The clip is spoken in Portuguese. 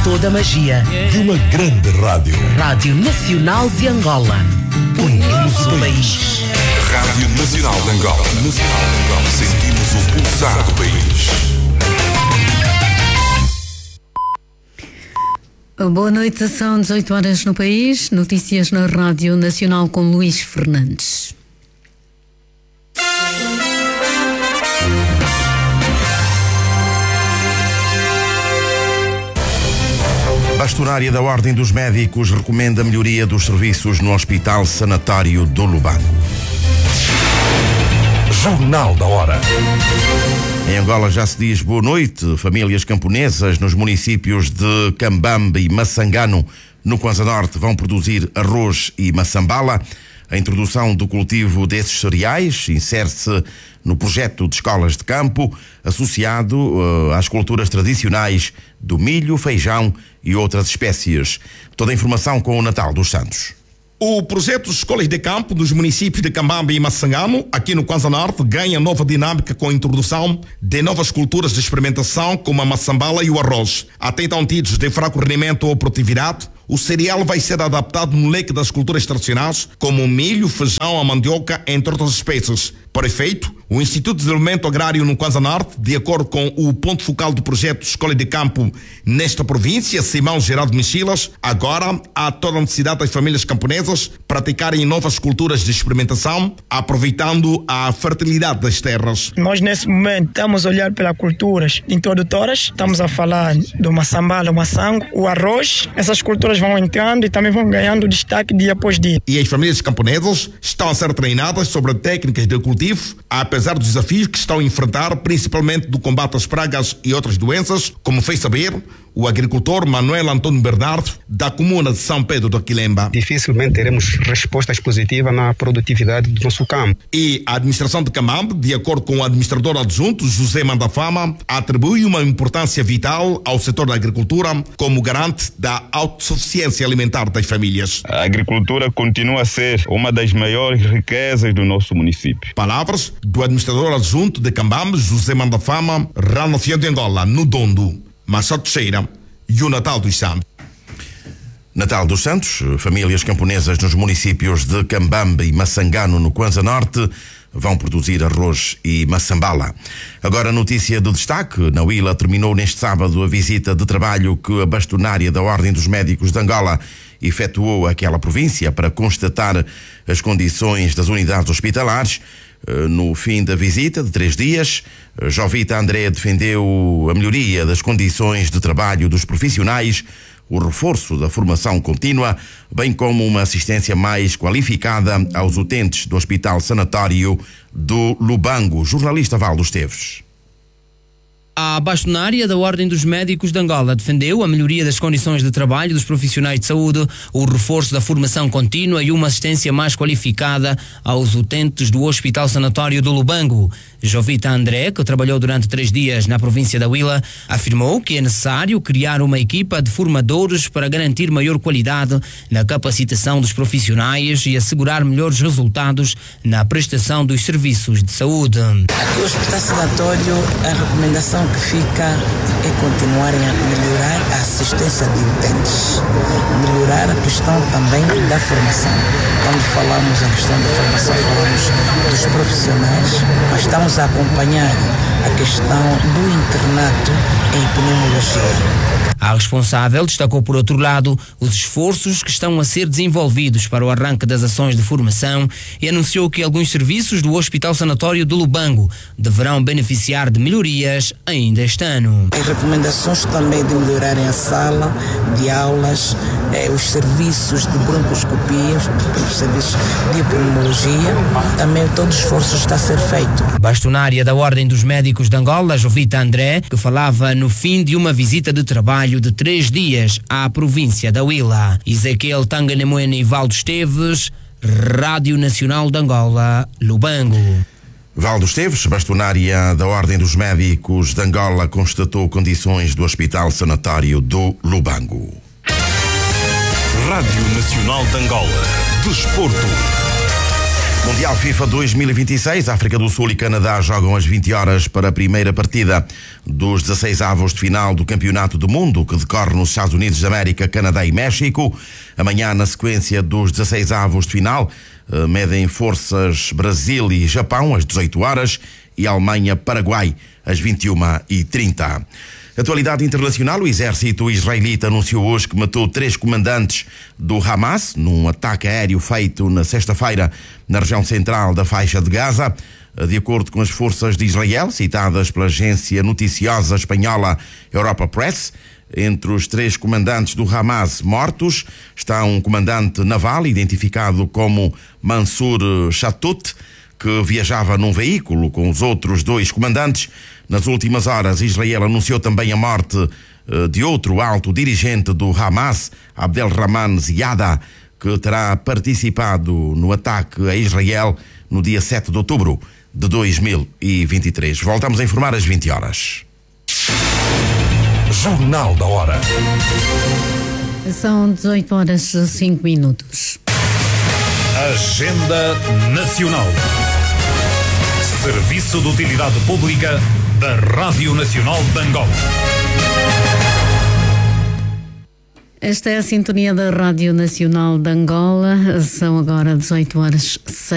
toda a magia de uma grande rádio. Rádio Nacional de Angola. Unimos o país. Rádio Nacional de Angola. Sentimos o pulsar do país. Boa noite, são 18 horas no país. Notícias na Rádio Nacional com Luís Fernandes. A Bastonária da Ordem dos Médicos recomenda a melhoria dos serviços no Hospital Sanatório do Lubango. Jornal da Hora. Em Angola já se diz boa noite. Famílias camponesas nos municípios de Cambambe e Massangano, no Kwanza Norte, vão produzir arroz e maçambala. A introdução do cultivo desses cereais insere-se no projeto de escolas de campo, associado às culturas tradicionais do milho, feijão e outras espécies. Toda a informação com o Natal dos Santos. O projeto Escolas de Campo dos municípios de Cambambe e Massangano, aqui no Kwanza Norte, ganha nova dinâmica com a introdução de novas culturas de experimentação, como a maçambala e o arroz. Até então tidos de fraco rendimento ou produtividade, o cereal vai ser adaptado no leque das culturas tradicionais, como o milho, feijão, a mandioca, entre outras espécies. Por efeito, o Instituto de Desenvolvimento Agrário no Kwanza Norte, de acordo com o ponto focal do projeto Escola de Campo nesta província, Simão Geraldo Mechilas, agora há toda a necessidade das famílias camponesas praticarem novas culturas de experimentação, aproveitando a fertilidade das terras. Nós, nesse momento, estamos a olhar pelas culturas introdutoras, estamos a falar do maçambala, o maçango, o arroz. Essas culturas vão entrando e também vão ganhando destaque dia após dia. E as famílias camponesas estão a ser treinadas sobre técnicas de cultivo, apesar dos desafios que estão a enfrentar, principalmente do combate às pragas e outras doenças, como fez saber o agricultor Manuel Antônio Bernardo, da comuna de São Pedro do Aquilemba. Dificilmente teremos respostas positivas na produtividade do nosso campo. E a administração de Cambambe, de acordo com o administrador adjunto José Mandafama, atribui uma importância vital ao setor da agricultura como garante da autossuficiência alimentar das famílias. A agricultura continua a ser uma das maiores riquezas do nosso município. Palavras do administrador adjunto de Cambambe, José Mandafama, Rádio Nacional de Angola, no Dondo. Machado Teixeira e o Natal dos Santos. Natal dos Santos, famílias camponesas nos municípios de Cambambe e Massangano, no Kwanza Norte, vão produzir arroz e maçambala. Agora, notícia de destaque. Na Huila terminou neste sábado a visita de trabalho que a Bastonária da Ordem dos Médicos de Angola efetuou àquela província para constatar as condições das unidades hospitalares. No fim da visita de 3 dias, Jovita André defendeu a melhoria das condições de trabalho dos profissionais, o reforço da formação contínua, bem como uma assistência mais qualificada aos utentes do Hospital Sanatório do Lubango. Jornalista Valdo Esteves. A Bastonária da Ordem dos Médicos de Angola defendeu a melhoria das condições de trabalho dos profissionais de saúde, o reforço da formação contínua e uma assistência mais qualificada aos utentes do Hospital Sanatório do Lubango. Jovita André, que trabalhou durante 3 dias na província da Huila, afirmou que é necessário criar uma equipa de formadores para garantir maior qualidade na capacitação dos profissionais e assegurar melhores resultados na prestação dos serviços de saúde. Aqui no Hospital Sanatório, a recomendação que fica é continuarem a melhorar a assistência de utentes, melhorar a questão também da formação. Quando falamos em questão da formação, falamos dos profissionais, mas estamos a acompanhar a questão do internato em pneumologia. A responsável destacou, por outro lado, os esforços que estão a ser desenvolvidos para o arranque das ações de formação e anunciou que alguns serviços do Hospital Sanatório do Lubango deverão beneficiar de melhorias ainda este ano. As recomendações também de melhorarem a sala de aulas, os serviços de broncoscopia, os serviços de pneumologia, também todo esforço está a ser feito. Bastonária da Ordem dos Médicos de Angola, Jovita André, que falava no fim de uma visita de trabalho de 3 dias à província da Huila. Ezequiel Tanganemoena e Valdo Esteves, Rádio Nacional de Angola, Lubango. Valdo Esteves, Bastonária da Ordem dos Médicos de Angola, constatou condições do Hospital Sanatório do Lubango. Rádio Nacional de Angola. Desporto. Mundial FIFA 2026, África do Sul e Canadá jogam às 20 horas para a primeira partida dos 16 avos de final do Campeonato do Mundo, que decorre nos Estados Unidos da América, Canadá e México. Amanhã, na sequência dos 16 avos de final, medem forças Brasil e Japão às 18 horas e Alemanha-Paraguai às 21h30. Atualidade internacional, o exército israelita anunciou hoje que matou 3 comandantes do Hamas num ataque aéreo feito na sexta-feira na região central da faixa de Gaza. De acordo com as forças de Israel, citadas pela agência noticiosa espanhola Europa Press, entre os 3 comandantes do Hamas mortos está um comandante naval identificado como Mansur Shatut, que viajava num veículo com os outros 2 comandantes. Nas últimas horas, Israel anunciou também a morte de outro alto dirigente do Hamas, Abdelrahman Ziada, que terá participado no ataque a Israel no dia 7 de outubro de 2023. Voltamos a informar às 20 horas. Jornal da Hora. São 18 horas e 5 minutos. Agenda Nacional. Serviço de Utilidade Pública da Rádio Nacional de Angola. Esta é a sintonia da Rádio Nacional de Angola. São agora 18 horas.